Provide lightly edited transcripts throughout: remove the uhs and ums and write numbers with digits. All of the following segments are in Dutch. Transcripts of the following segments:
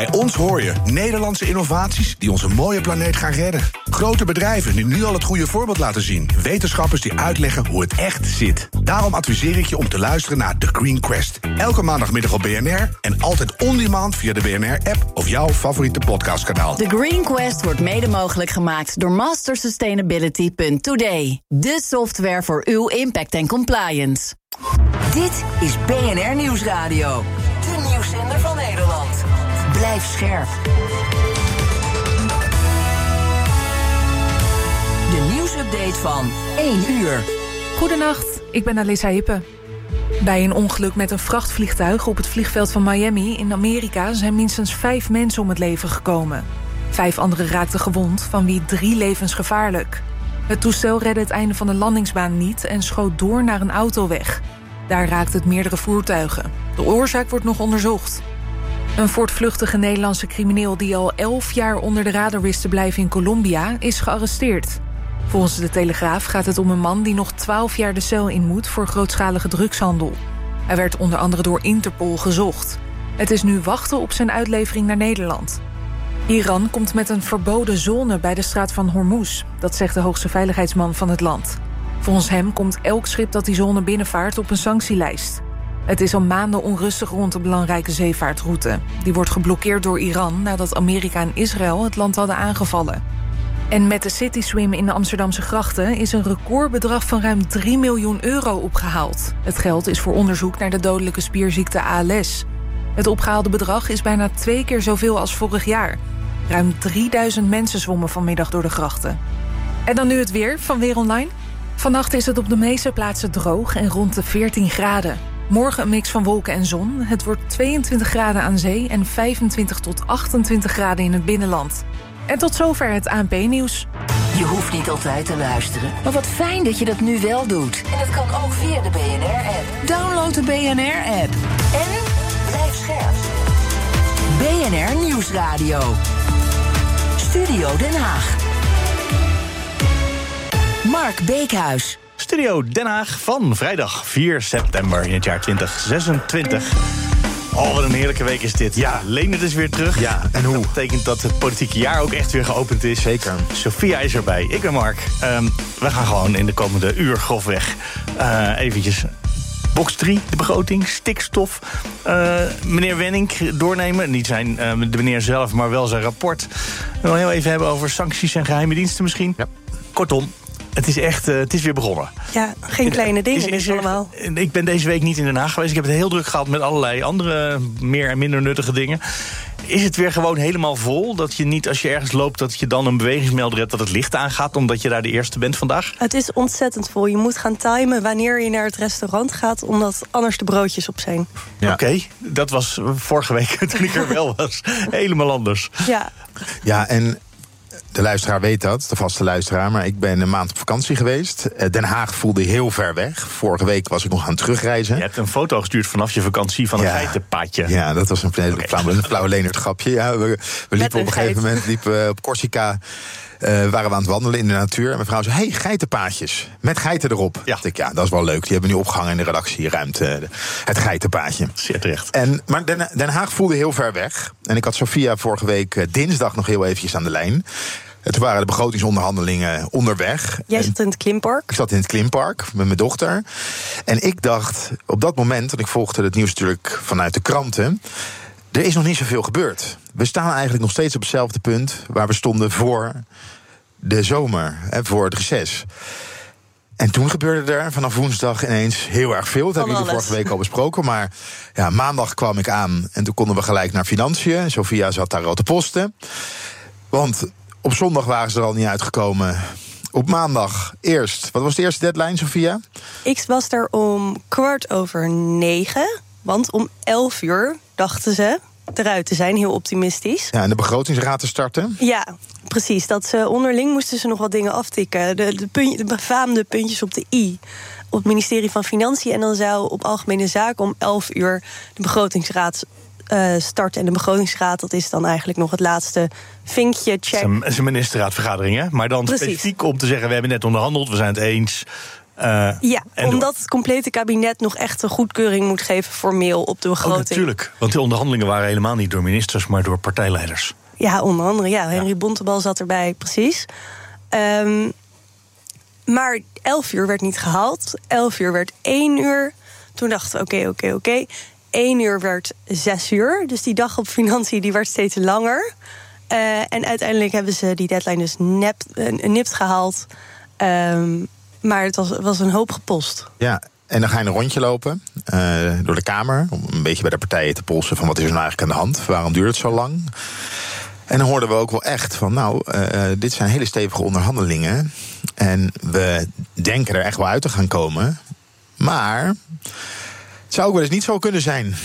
Bij ons hoor je Nederlandse innovaties die onze mooie planeet gaan redden. Grote bedrijven die nu al het goede voorbeeld laten zien. Wetenschappers die uitleggen hoe het echt zit. Daarom adviseer ik je om te luisteren naar The Green Quest. Elke maandagmiddag op BNR en altijd on demand via de BNR-app of jouw favoriete podcastkanaal. The Green Quest wordt mede mogelijk gemaakt door mastersustainability.today. De software voor uw impact en compliance. Dit is BNR Nieuwsradio. De nieuwszender van Nederland. Blijf scherp. De nieuwsupdate van 1 uur. Goedenacht, ik ben Alissa Hippe. Bij een ongeluk met een vrachtvliegtuig op het vliegveld van Miami in Amerika zijn minstens 5 mensen om het leven gekomen. 5 anderen raakten gewond, van wie 3 levensgevaarlijk. Het toestel redde het einde van de landingsbaan niet en schoot door naar een autoweg. Daar raakte het meerdere voertuigen. De oorzaak wordt nog onderzocht. Een voortvluchtige Nederlandse crimineel die al 11 jaar onder de radar wist te blijven in Colombia is gearresteerd. Volgens de Telegraaf gaat het om een man die nog 12 jaar de cel in moet voor grootschalige drugshandel. Hij werd onder andere door Interpol gezocht. Het is nu wachten op zijn uitlevering naar Nederland. Iran komt met een verboden zone bij de straat van Hormuz. Dat zegt de hoogste veiligheidsman van het land. Volgens hem komt elk schip dat die zone binnenvaart op een sanctielijst. Het is al maanden onrustig rond de belangrijke zeevaartroute. Die wordt geblokkeerd door Iran nadat Amerika en Israël het land hadden aangevallen. En met de City Swim in de Amsterdamse grachten is een recordbedrag van ruim 3 miljoen euro opgehaald. Het geld is voor onderzoek naar de dodelijke spierziekte ALS. Het opgehaalde bedrag is bijna 2 keer zoveel als vorig jaar. Ruim 3000 mensen zwommen vanmiddag door de grachten. En dan nu het weer van Weer Online. Vannacht is het op de meeste plaatsen droog en rond de 14 graden. Morgen een mix van wolken en zon. Het wordt 22 graden aan zee en 25 tot 28 graden in het binnenland. En tot zover het ANP-nieuws. Je hoeft niet altijd te luisteren, maar wat fijn dat je dat nu wel doet. En dat kan ook via de BNR-app. Download de BNR-app. En blijf scherp. BNR Nieuwsradio. Studio Den Haag. Mark Beekhuis. Studio Den Haag van vrijdag 4 september in het jaar 2026. Oh, wat een heerlijke week is dit. Ja, Leendert is weer terug. Ja, en hoe? Dat betekent dat het politieke jaar ook echt weer geopend is. Zeker. Sophia is erbij. Ik ben Mark. We gaan gewoon in de komende uur grofweg eventjes box 3, de begroting, stikstof. Meneer Wenning doornemen. Niet zijn de meneer zelf, maar wel zijn rapport. We gaan heel even hebben over sancties en geheime diensten misschien. Ja. Kortom. Het is echt, het is weer begonnen. Ja, geen kleine dingen allemaal. Ik ben deze week niet in Den Haag geweest. Ik heb het heel druk gehad met allerlei andere meer en minder nuttige dingen. Is het weer gewoon helemaal vol? Dat je niet, als je ergens loopt, dat je dan een bewegingsmelder hebt dat het licht aangaat, omdat je daar de eerste bent vandaag? Het is ontzettend vol. Je moet gaan timen wanneer je naar het restaurant gaat, omdat anders de broodjes op zijn. Ja. Oké, dat was vorige week toen ik er wel was. Helemaal anders. Ja, en de luisteraar weet dat, de vaste luisteraar, maar ik ben een maand op vakantie geweest. Den Haag voelde heel ver weg. Vorige week was ik nog aan het terugreizen. Je hebt een foto gestuurd vanaf je vakantie van een geitenpaadje. Ja, dat was een flauwe Leendert grapje. Ja, we liepen op een gegeven moment op Corsica. Waren we aan het wandelen in de natuur. En mijn vrouw zei, geitenpaadjes. Met geiten erop. Ja. Dacht ik, ja, dat is wel leuk. Die hebben we nu opgehangen in de redactieruimte. Het geitenpaadje. Zeer terecht. Maar Den Haag voelde heel ver weg. En ik had Sophia vorige week dinsdag nog heel eventjes aan de lijn. Toen waren de begrotingsonderhandelingen onderweg. Jij zat in het Klimpark? Ik zat in het Klimpark met mijn dochter. En ik dacht op dat moment, want ik volgde het nieuws natuurlijk vanuit de kranten, er is nog niet zoveel gebeurd. We staan eigenlijk nog steeds op hetzelfde punt waar we stonden voor de zomer, voor het reces. En toen gebeurde er vanaf woensdag ineens heel erg veel. Dat hebben jullie vorige week al besproken. Maar ja, maandag kwam ik aan en toen konden we gelijk naar Financiën. Sophia zat daar al te posten. Want op zondag waren ze er al niet uitgekomen. Op maandag eerst. Wat was de eerste deadline, Sophia? Ik was er om 9:15. Want om 11 uur dachten ze eruit te zijn, heel optimistisch. Ja, en de begrotingsraad te starten? Ja, precies. Onderling moesten ze nog wat dingen aftikken. De befaamde puntjes op de i op het ministerie van Financiën. En dan zou op Algemene Zaken om 11 uur de begrotingsraad starten. En de begrotingsraad, dat is dan eigenlijk nog het laatste vinkje, check. Het is een ministerraadvergadering, hè? Maar dan specifiek om te zeggen, we hebben net onderhandeld, we zijn het eens. Omdat het complete kabinet nog echt een goedkeuring moet geven formeel op de begroting. Natuurlijk, want de onderhandelingen waren helemaal niet door ministers, maar door partijleiders. Ja, onder andere. Ja, Henry Bontebal zat erbij, precies. Maar 11 uur werd niet gehaald. 11 uur werd 1 uur. Toen dachten we, oké. 1 uur werd 6 uur. Dus die dag op financiën die werd steeds langer. En uiteindelijk hebben ze die deadline dus nipt gehaald. Maar het was een hoop gepost. Ja, en dan ga je een rondje lopen door de Kamer. Om een beetje bij de partijen te polsen van wat is er nou eigenlijk aan de hand? Waarom duurt het zo lang? En dan hoorden we ook wel echt van, dit zijn hele stevige onderhandelingen. En we denken er echt wel uit te gaan komen. Maar het zou ook wel eens niet zo kunnen zijn.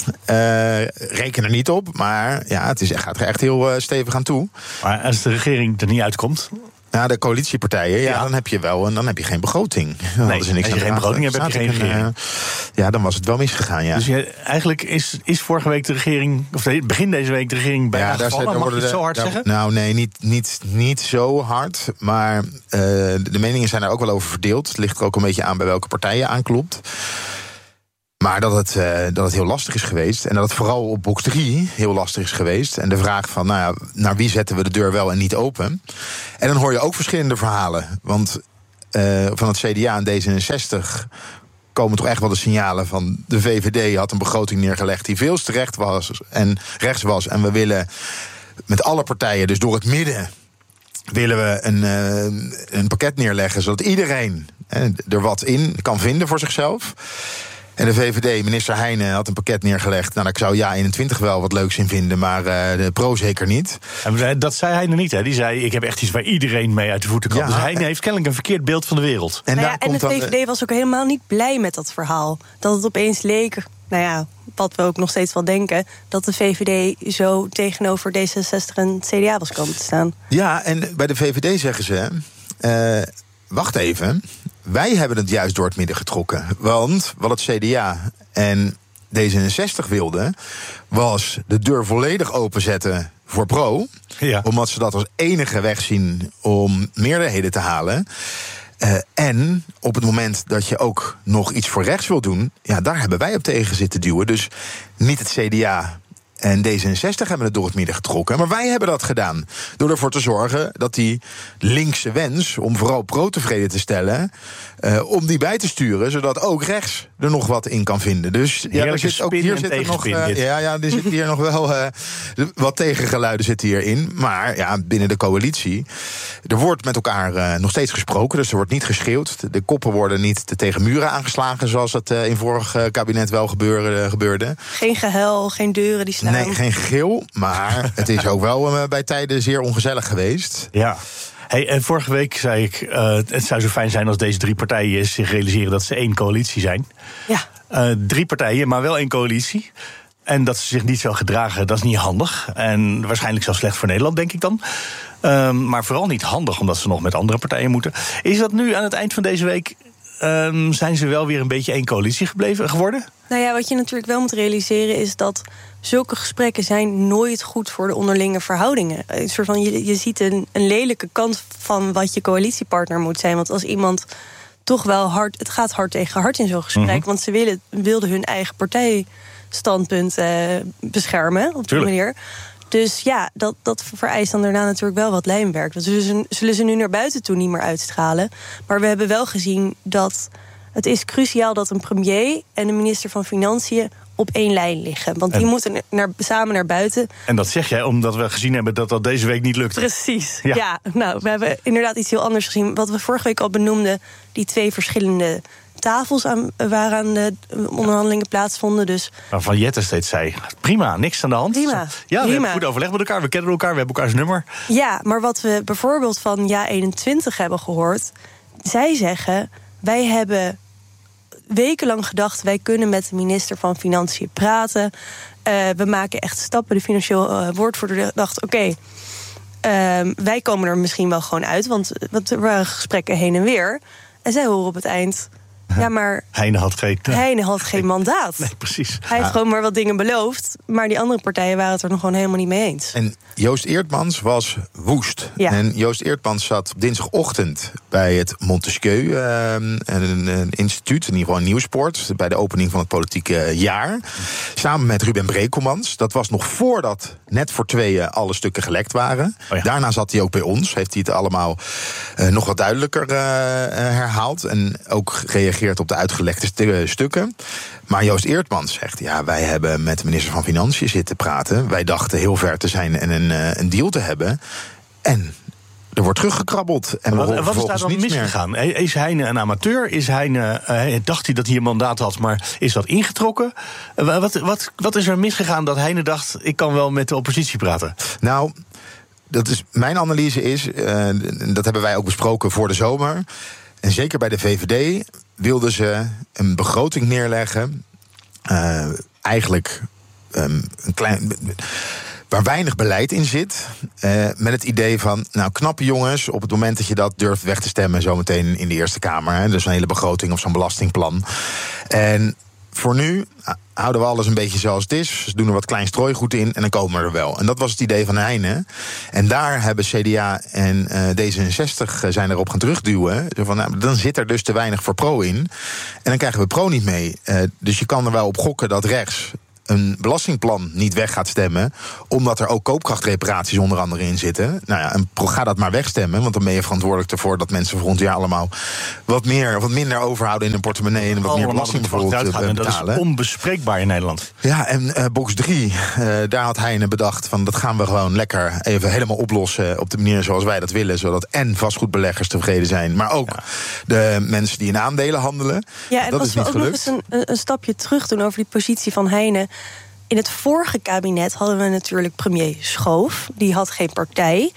Reken er niet op, maar ja, het gaat er echt heel stevig aan toe. Maar als de regering er niet uitkomt... Ja, de coalitiepartijen, dan heb je wel en dan heb je geen begroting. Als je geen begroting hebt, heb je geen regering. Dan was het wel misgegaan, ja. Dus eigenlijk is vorige week de regering, of begin deze week de regering bij aangevallen. Mag je het zo hard zeggen? Nou, nee, niet zo hard. Maar de meningen zijn er ook wel over verdeeld. Het ligt er ook een beetje aan bij welke partij je aanklopt. Maar dat het heel lastig is geweest. En dat het vooral op box 3 heel lastig is geweest. En de vraag van, naar wie zetten we de deur wel en niet open? En dan hoor je ook verschillende verhalen. Want van het CDA en D66 komen toch echt wel de signalen van... de VVD had een begroting neergelegd die veel te rechts was. En we willen met alle partijen, dus door het midden... willen we een pakket neerleggen, zodat iedereen er wat in kan vinden voor zichzelf... En de VVD, minister Heijnen, had een pakket neergelegd. Nou, ik zou JA21 wel wat leuks in vinden, maar de pro zeker niet. En dat zei Heijnen niet, hè? Die zei, ik heb echt iets waar iedereen mee uit de voeten kan. Dus Heijnen heeft kennelijk een verkeerd beeld van de wereld. En de VVD was ook helemaal niet blij met dat verhaal. Dat het opeens leek, wat we ook nog steeds wel denken... dat de VVD zo tegenover D66 en CDA was komen te staan. Ja, en bij de VVD zeggen ze... wacht even, wij hebben het juist door het midden getrokken. Want wat het CDA en D66 wilden... was de deur volledig openzetten voor pro. Ja. Omdat ze dat als enige weg zien om meerderheden te halen. En op het moment dat je ook nog iets voor rechts wil doen... daar hebben wij op tegen zitten duwen. Dus niet het CDA... En D66 hebben het door het midden getrokken. Maar wij hebben dat gedaan. Door ervoor te zorgen dat die linkse wens... om vooral pro tevreden te stellen... om die bij te sturen, zodat ook rechts er nog wat in kan vinden. Dus er zit ook hier zit er nog, er zit hier nog wel wat tegengeluiden zitten hierin. Maar binnen de coalitie... er wordt met elkaar nog steeds gesproken. Dus er wordt niet geschreeuwd. De koppen worden niet tegen muren aangeslagen... zoals dat in vorig kabinet wel gebeurde. Geen gehuil, geen deuren die slaan. Nee, geen gegil, maar het is ook wel bij tijden zeer ongezellig geweest. Ja. Hey, en vorige week zei ik, het zou zo fijn zijn als deze 3 partijen zich realiseren dat ze 1 coalitie zijn. Ja. 3 partijen, maar wel 1 coalitie. En dat ze zich niet zo gedragen, dat is niet handig. En waarschijnlijk zelfs slecht voor Nederland, denk ik dan. Maar vooral niet handig, omdat ze nog met andere partijen moeten. Is dat nu aan het eind van deze week... zijn ze wel weer een beetje 1 coalitie geworden? Nou ja, wat je natuurlijk wel moet realiseren is dat zulke gesprekken zijn nooit goed voor de onderlinge verhoudingen. Een soort van, je ziet een lelijke kant van wat je coalitiepartner moet zijn. Want als iemand toch wel het gaat hard tegen hard in zo'n gesprek. Want ze wilden hun eigen partijstandpunt beschermen op die manier. Dus dat vereist dan daarna natuurlijk wel wat lijnwerk. Dat zullen ze nu naar buiten toe niet meer uitstralen. Maar we hebben wel gezien dat het is cruciaal dat een premier en de minister van Financiën op 1 lijn liggen. Want die moeten samen naar buiten. En dat zeg jij omdat we gezien hebben dat deze week niet lukt. Precies, ja. Nou, we hebben inderdaad iets heel anders gezien. Wat we vorige week al benoemden, die 2 verschillende tafels waar aan de onderhandelingen plaatsvonden. Dus waarvan Jette steeds zei, prima, niks aan de hand. Prima. Ja, we hebben goed overleg met elkaar, we kennen elkaar, we hebben elkaars nummer. Ja, maar wat we bijvoorbeeld van JA21 hebben gehoord... zij zeggen, wij hebben wekenlang gedacht... wij kunnen met de minister van Financiën praten. We maken echt stappen. De financieel woordvoerder dacht, oké, wij komen er misschien wel gewoon uit... want er waren gesprekken heen en weer. En zij horen op het eind... Ja, maar Heine had geen mandaat. Nee, precies. Hij heeft gewoon maar wat dingen beloofd, maar die andere partijen waren het er nog gewoon helemaal niet mee eens. En Joost Eertmans was woest. Ja. En Joost Eertmans zat op dinsdagochtend bij het Montesquieu, een instituut, in ieder geval een Nieuwsport, bij de opening van het politieke jaar. Samen met Ruben Brekelmans. Dat was nog voordat net voor tweeën alle stukken gelekt waren. Oh ja. Daarna zat hij ook bij ons. Heeft hij het allemaal nog wat duidelijker herhaald. En ook gereageerd op de uitgelekte stukken. Maar Joost Eertmans zegt, ja, wij hebben met de minister van Financiën zitten praten. Wij dachten heel ver te zijn en een deal te hebben. En er wordt teruggekrabbeld. En wat is daar dan misgegaan? Is Heine een amateur? Dacht hij dat hij een mandaat had, maar is dat ingetrokken? Wat is er misgegaan dat Heine dacht, ik kan wel met de oppositie praten? Nou, mijn analyse is, dat hebben wij ook besproken voor de zomer. En zeker bij de VVD wilden ze een begroting neerleggen. Eigenlijk een klein, waar weinig beleid in zit. Met het idee van, nou, knappe jongens, op het moment dat je dat durft weg te stemmen, zometeen in de Eerste Kamer. Hè, dus een hele begroting of zo'n belastingplan. En voor nu houden we alles een beetje zoals het is. Ze doen er wat klein strooigoed in en dan komen we er wel. En dat was het idee van Heine. En daar hebben CDA en D66 zijn erop gaan terugduwen. Van, nou, dan zit er dus te weinig voor pro in. En dan krijgen we pro niet mee. Dus je kan er wel op gokken dat rechts een belastingplan niet weg gaat stemmen, omdat er ook koopkrachtreparaties onder andere in zitten. Nou ja, en ga dat maar wegstemmen, want dan ben je verantwoordelijk ervoor dat mensen volgend jaar allemaal wat minder overhouden in hun portemonnee en wat meer belasting bijvoorbeeld betalen. Dat is onbespreekbaar in Nederland. Ja, en box 3, daar had Heine bedacht van, dat gaan we gewoon lekker even helemaal oplossen op de manier zoals wij dat willen, zodat en vastgoedbeleggers tevreden zijn, maar ook de mensen die in aandelen handelen. Ja, en dat is niet ook gelukt. nog eens een stapje terug doen over die positie van Heine. In het vorige kabinet hadden we natuurlijk premier Schoof. Die had geen partij.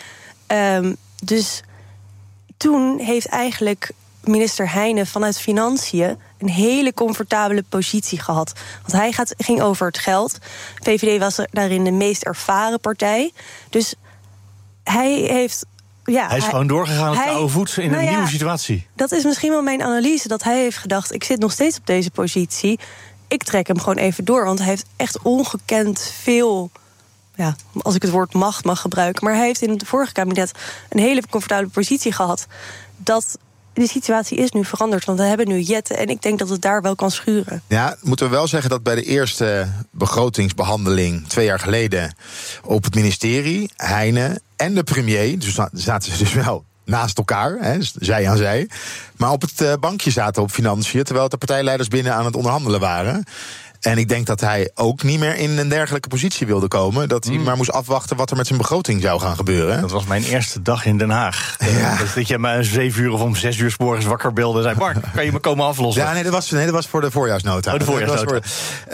Dus toen heeft eigenlijk minister Heine vanuit Financiën een hele comfortabele positie gehad. Want hij ging over het geld. VVD was daarin de meest ervaren partij. Dus hij heeft... Ja, hij is gewoon doorgegaan op de oude voet in een nieuwe situatie. Dat is misschien wel mijn analyse. Dat hij heeft gedacht, ik zit nog steeds op deze positie. Ik trek hem gewoon even door. Want hij heeft echt ongekend veel, ja, als ik het woord macht mag gebruiken. Maar hij heeft in het vorige kabinet een hele comfortabele positie gehad. Dat de situatie is nu veranderd. Want we hebben nu Jette. En ik denk dat het daar wel kan schuren. Ja, moeten we wel zeggen dat bij de eerste begrotingsbehandeling 2 jaar geleden op het ministerie, Heine en de premier, dus zaten ze dus wel naast elkaar, hè, zij aan zij, maar op het bankje zaten op financiën, terwijl de partijleiders binnen aan het onderhandelen waren. En ik denk dat hij ook niet meer in een dergelijke positie wilde komen. Dat hij maar moest afwachten wat er met zijn begroting zou gaan gebeuren. Dat was mijn eerste dag in Den Haag. Ja. Dat je me 7 uur of om 6 uur 's morgens wakker belde en zei, Mark, kan je me komen aflossen? Ja, dat was voor de voorjaarsnota. Oh, de voorjaarsnota.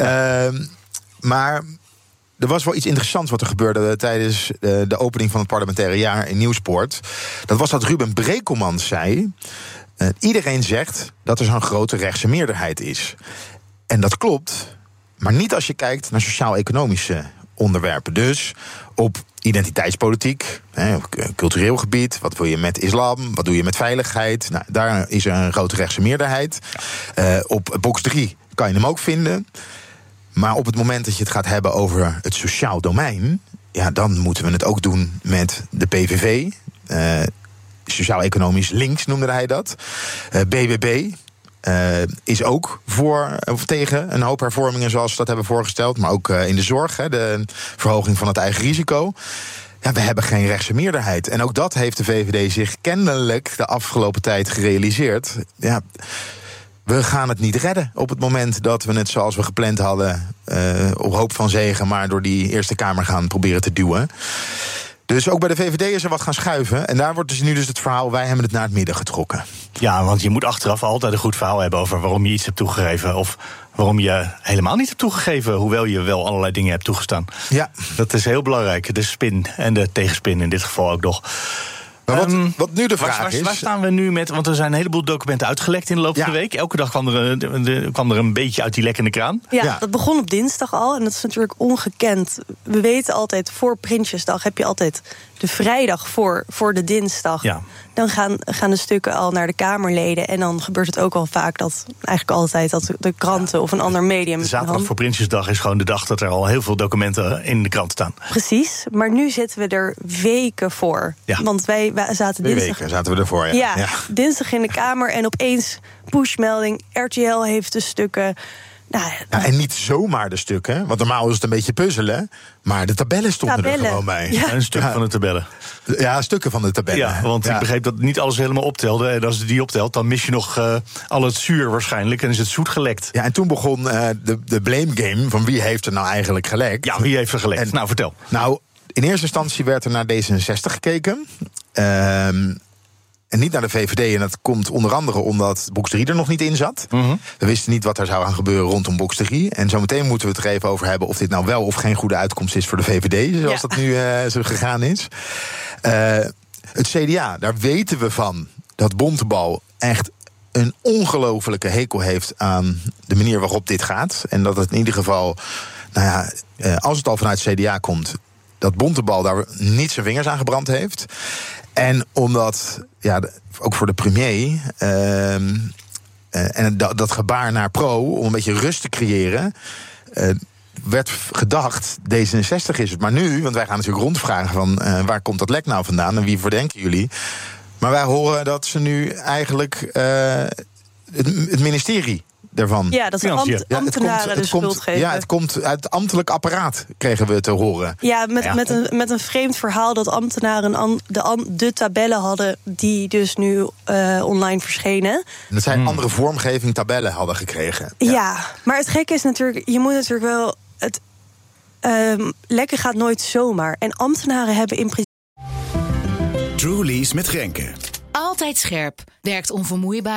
Maar er was wel iets interessants wat er gebeurde tijdens de opening van het parlementaire jaar in Nieuwsport. Dat was dat Ruben Brekelmans zei, iedereen zegt dat er zo'n grote rechtse meerderheid is. En dat klopt, maar niet als je kijkt naar sociaal-economische onderwerpen. Dus op identiteitspolitiek, op cultureel gebied, wat wil je met islam, wat doe je met veiligheid. Nou, daar is er een grote rechtse meerderheid. Op box 3 kan je hem ook vinden. Maar op het moment dat je het gaat hebben over het sociaal domein, ja, dan moeten we het ook doen met de PVV. Sociaal-economisch links noemde hij dat. BBB is ook voor of tegen een hoop hervormingen zoals we dat hebben voorgesteld. Maar ook in de zorg, de verhoging van het eigen risico. Ja, we hebben geen rechtse meerderheid. En ook dat heeft de VVD zich kennelijk de afgelopen tijd gerealiseerd. Ja, we gaan het niet redden op het moment dat we het zoals we gepland hadden, op hoop van zegen, maar door die Eerste Kamer gaan proberen te duwen. Dus ook bij de VVD is er wat gaan schuiven. En daar wordt dus nu dus het verhaal, wij hebben het naar het midden getrokken. Ja, want je moet achteraf altijd een goed verhaal hebben over waarom je iets hebt toegegeven, of waarom je helemaal niet hebt toegegeven, hoewel je wel allerlei dingen hebt toegestaan. Ja. Dat is heel belangrijk, de spin en de tegenspin in dit geval ook nog. Maar wat nu de vraag is... Waar staan we nu met... Want er zijn een heleboel documenten uitgelekt in de loop van de week. Elke dag kwam er een beetje uit die lekkende kraan. Ja, dat begon op dinsdag al. En dat is natuurlijk ongekend. We weten altijd, voor Prinsjesdag heb je altijd de vrijdag voor de dinsdag. Ja. Dan gaan de stukken al naar de Kamerleden. En dan gebeurt het ook al vaak eigenlijk altijd dat de kranten of een ander medium... De zaterdag voor Prinsjesdag is gewoon de dag dat er al heel veel documenten in de krant staan. Precies, maar nu zitten we er weken voor. Ja. Want wij zaten dinsdag... 2 weken zaten we ervoor, ja. Dinsdag in de Kamer en opeens pushmelding. RTL heeft de stukken... En niet zomaar de stukken, want normaal is het een beetje puzzelen. Maar de tabellen stonden er gewoon bij. Ja. Een stuk van de tabellen. Ja, stukken van de tabellen. Ja, want ik begreep dat niet alles helemaal optelde. En als je die optelt, dan mis je nog al het zuur waarschijnlijk. En is het zoet gelekt. Ja, en toen begon de blame game van wie heeft er nou eigenlijk gelekt. Ja, wie heeft er gelekt? Nou, vertel. Nou, in eerste instantie werd er naar D66 gekeken. En niet naar de VVD. En dat komt onder andere omdat Box 3 er nog niet in zat. Mm-hmm. We wisten niet wat er zou gaan gebeuren rondom Box 3. En zometeen moeten we het er even over hebben of dit nou wel of geen goede uitkomst is voor de VVD. Zoals dat nu zo gegaan is. Het CDA, daar weten we van dat Bontebal echt een ongelofelijke hekel heeft aan de manier waarop dit gaat. En dat het in ieder geval, als het al vanuit het CDA komt, dat Bontebal daar niet zijn vingers aan gebrand heeft. En omdat, ook voor de premier, en dat gebaar naar pro, om een beetje rust te creëren, werd gedacht, D66 is het. Maar nu, want wij gaan natuurlijk rondvragen van waar komt dat lek nou vandaan en wie verdenken jullie? Maar wij horen dat ze nu eigenlijk het ministerie daarvan. Ja, dat de ambtenaren de schuld geven. Ja, het komt uit het ambtelijk apparaat, kregen we te horen. Ja, met een vreemd verhaal dat ambtenaren de tabellen hadden die dus nu online verschenen. En dat zij andere vormgeving tabellen hadden gekregen. Ja, maar het gekke is natuurlijk, je moet natuurlijk wel... Het lekken gaat nooit zomaar. En ambtenaren hebben in principe... Truly's met Grenke. Altijd scherp, werkt onvermoeibaar